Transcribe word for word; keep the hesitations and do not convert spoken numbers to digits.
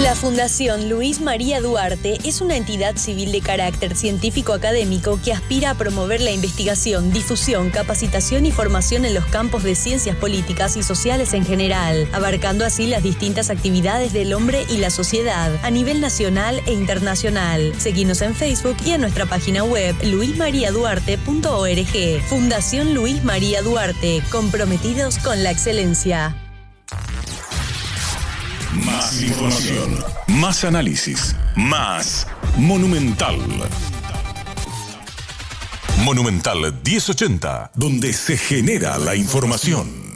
La Fundación Luis María Duarte es una entidad civil de carácter científico-académico que aspira a promover la investigación, difusión, capacitación y formación en los campos de ciencias políticas y sociales en general, abarcando así las distintas actividades del hombre y la sociedad a nivel nacional e internacional. Seguinos en Facebook y en nuestra página web luis maría duarte punto org. Fundación Luis María Duarte, comprometidos con la excelencia. Más información, más análisis, más Monumental. Monumental diez ochenta, donde se genera la información.